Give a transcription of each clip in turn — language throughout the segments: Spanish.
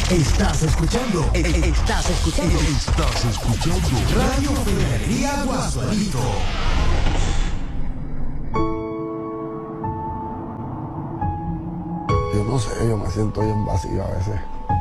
Estás escuchando Radio Fe y Alegría Guasualito. Yo no sé, yo me siento bien vacío a veces.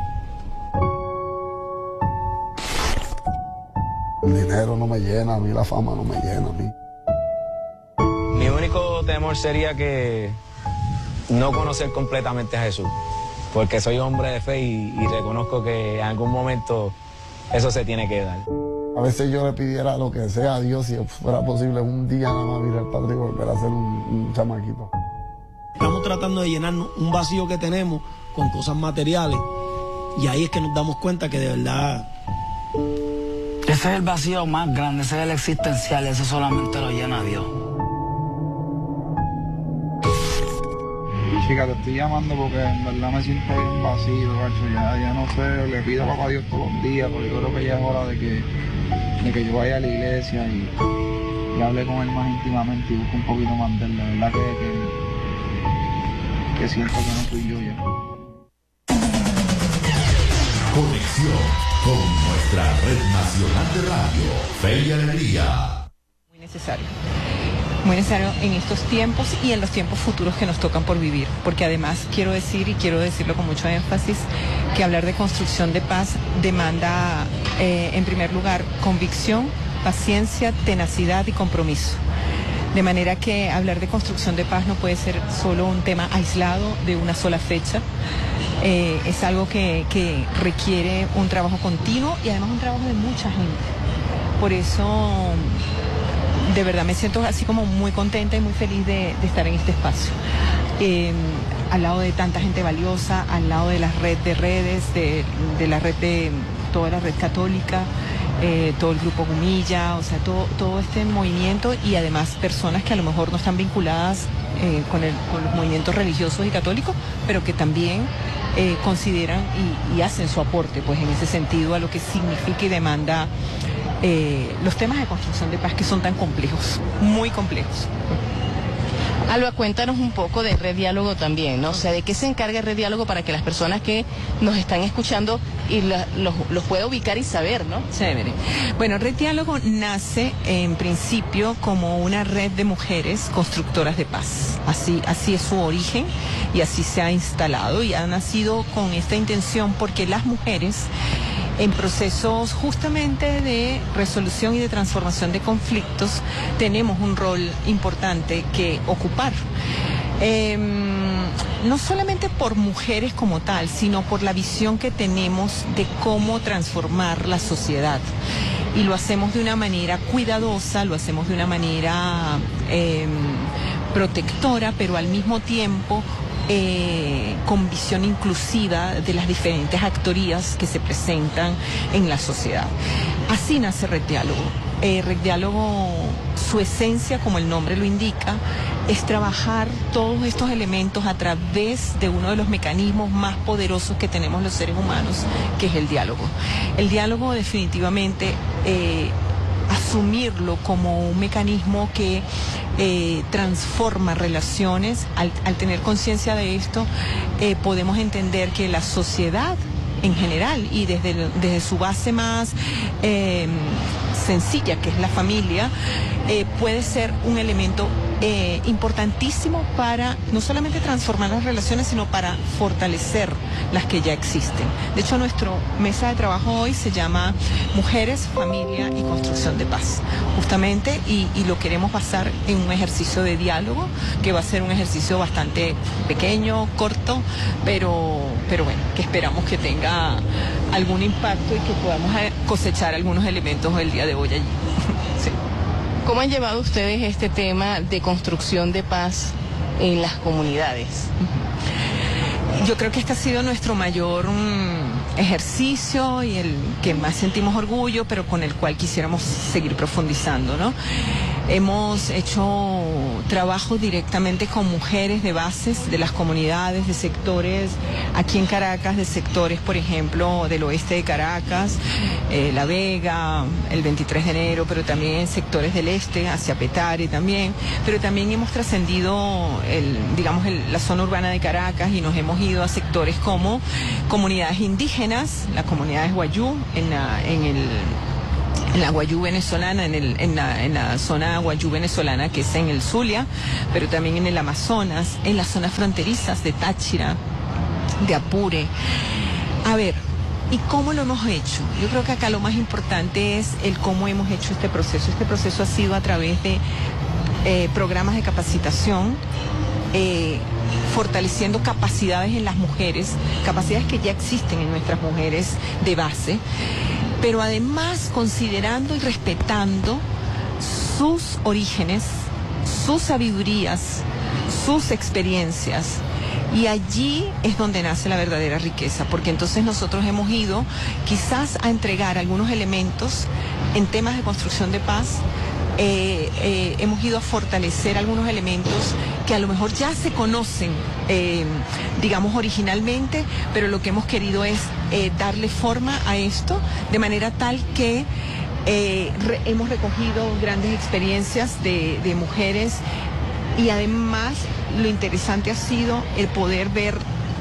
El dinero no me llena a mí, la fama no me llena a mí. Mi único temor sería que no conocer completamente a Jesús, porque soy hombre de fe y reconozco que en algún momento eso se tiene que dar. A veces yo le pidiera lo que sea a Dios, si fuera posible un día nada más mirar al Padre y volver a ser un chamaquito. Estamos tratando de llenar un vacío que tenemos con cosas materiales y ahí es que nos damos cuenta que de verdad... Ese es el vacío más grande, ese es el existencial, eso solamente lo llena Dios. Chica, te estoy llamando porque en verdad me siento bien vacío, gacho. Ya no sé, le pido a papá Dios todos los días, porque yo creo que ya es hora de que yo vaya a la iglesia y hable con él más íntimamente y busque un poquito más de él. La verdad que siento que no soy yo ya. Conexión con nuestra red nacional de radio, Fe y Alegría. Muy necesario en estos tiempos y en los tiempos futuros que nos tocan por vivir, porque además quiero decir, y quiero decirlo con mucho énfasis, que hablar de construcción de paz demanda, en primer lugar, convicción, paciencia, tenacidad y compromiso. De manera que hablar de construcción de paz no puede ser solo un tema aislado de una sola fecha. Es algo que requiere un trabajo continuo y además un trabajo de mucha gente. Por eso, de verdad me siento así como muy contenta y muy feliz de estar en este espacio. Al lado de tanta gente valiosa, al lado de la red de redes, de la red de toda la red católica, todo el grupo Gumilla, o sea, todo este movimiento y además personas que a lo mejor no están vinculadas con los movimientos religiosos y católicos, pero que también consideran y hacen su aporte, pues en ese sentido, a lo que significa y demanda los temas de construcción de paz que son tan complejos, muy complejos. Alba, cuéntanos un poco de Red Diálogo también, ¿no? O sea, ¿de qué se encarga Red Diálogo para que las personas que nos están escuchando y los pueda ubicar y saber, ¿no? Chévere. Bueno, Red Diálogo nace en principio como una red de mujeres constructoras de paz. Así es su origen y así se ha instalado y ha nacido con esta intención porque las mujeres en procesos justamente de resolución y de transformación de conflictos tenemos un rol importante que ocupar. No solamente por mujeres como tal, sino por la visión que tenemos de cómo transformar la sociedad. Y lo hacemos de una manera cuidadosa, lo hacemos de una manera protectora, pero al mismo tiempo con visión inclusiva de las diferentes actorías que se presentan en la sociedad. Así nace Red Diálogo. Red Diálogo, su esencia, como el nombre lo indica, es trabajar todos estos elementos a través de uno de los mecanismos más poderosos que tenemos los seres humanos, que es el diálogo. El diálogo definitivamente asumirlo como un mecanismo que transforma relaciones. Al tener conciencia de esto, podemos entender que la sociedad en general y desde su base más sencilla, que es la familia, puede ser un elemento importantísimo para no solamente transformar las relaciones, sino para fortalecer las que ya existen. De hecho, nuestra mesa de trabajo hoy se llama Mujeres, Familia y Construcción de Paz, justamente, y lo queremos basar en un ejercicio de diálogo, que va a ser un ejercicio bastante pequeño, corto, pero bueno, que esperamos que tenga algún impacto y que podamos cosechar algunos elementos el día de hoy allí. Sí. ¿Cómo han llevado ustedes este tema de construcción de paz en las comunidades? Yo creo que este ha sido nuestro mayor ejercicio y el que más sentimos orgullo, pero con el cual quisiéramos seguir profundizando, ¿no? Hemos hecho trabajo directamente con mujeres de bases, de las comunidades, de sectores, aquí en Caracas, de sectores, por ejemplo, del oeste de Caracas, La Vega, el 23 de enero, pero también en sectores del este, hacia Petare también, pero también hemos trascendido, la zona urbana de Caracas y nos hemos ido a sectores como comunidades indígenas, las comunidades Wayuu, en la Wayuu venezolana, en la zona Wayuu venezolana que es en el Zulia, pero también en el Amazonas, en las zonas fronterizas de Táchira, de Apure. A ver, ¿y cómo lo hemos hecho? Yo creo que acá lo más importante es el cómo hemos hecho este proceso. Este proceso ha sido a través de programas de capacitación, fortaleciendo capacidades en las mujeres, capacidades que ya existen en nuestras mujeres de base, pero además considerando y respetando sus orígenes, sus sabidurías, sus experiencias. Y allí es donde nace la verdadera riqueza, porque entonces nosotros hemos ido quizás a entregar algunos elementos en temas de construcción de paz. Hemos ido a fortalecer algunos elementos que a lo mejor ya se conocen, digamos originalmente, pero lo que hemos querido es darle forma a esto de manera tal que hemos recogido grandes experiencias de mujeres y además lo interesante ha sido el poder ver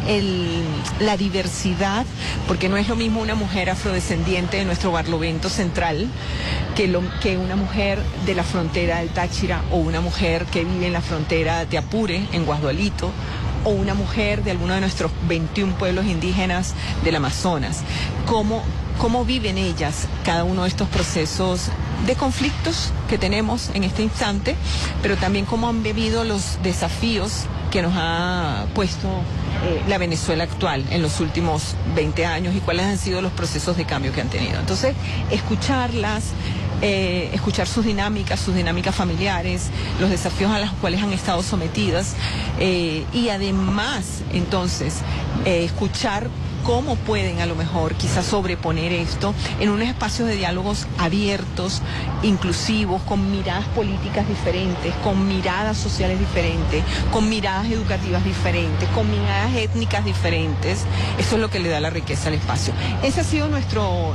la diversidad, porque no es lo mismo una mujer afrodescendiente de nuestro Barlovento central que una mujer de la frontera del Táchira o una mujer que vive en la frontera de Apure, en Guasdualito, o una mujer de alguno de nuestros 21 pueblos indígenas del Amazonas. ¿Cómo viven ellas cada uno de estos procesos de conflictos que tenemos en este instante, pero también cómo han vivido los desafíos que nos ha puesto la Venezuela actual en los últimos 20 años y cuáles han sido los procesos de cambio que han tenido? Entonces, escucharlas, escuchar sus dinámicas familiares, los desafíos a los cuales han estado sometidas y además, entonces, escuchar cómo pueden a lo mejor quizás sobreponer esto en unos espacios de diálogos abiertos, inclusivos, con miradas políticas diferentes, con miradas sociales diferentes, con miradas educativas diferentes, con miradas étnicas diferentes. Eso es lo que le da la riqueza al espacio. Ese ha sido nuestro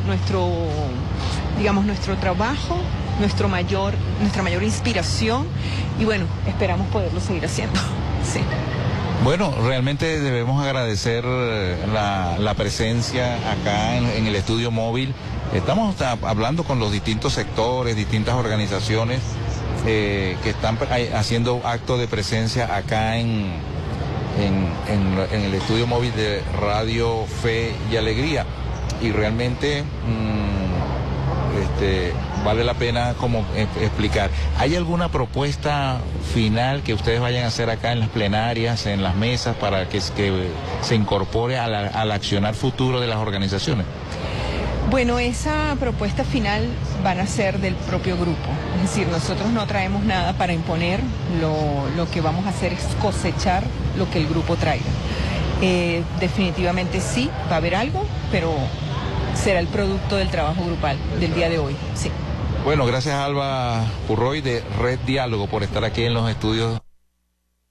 trabajo, nuestra mayor inspiración y bueno, esperamos poderlo seguir haciendo. Sí. Bueno, realmente debemos agradecer la presencia acá en el estudio móvil. Estamos hablando con los distintos sectores, distintas organizaciones que están haciendo acto de presencia acá en el estudio móvil de Radio Fe y Alegría. Y realmente vale la pena como explicar. ¿Hay alguna propuesta final que ustedes vayan a hacer acá en las plenarias, en las mesas, para que se incorpore al accionar futuro de las organizaciones? Bueno, esa propuesta final van a ser del propio grupo. Es decir, nosotros no traemos nada para imponer, lo que vamos a hacer es cosechar lo que el grupo traiga. Definitivamente sí, va a haber algo, pero será el producto del trabajo grupal del día de hoy, sí. Bueno, gracias Alba Purroy de Red Diálogo por estar aquí en los estudios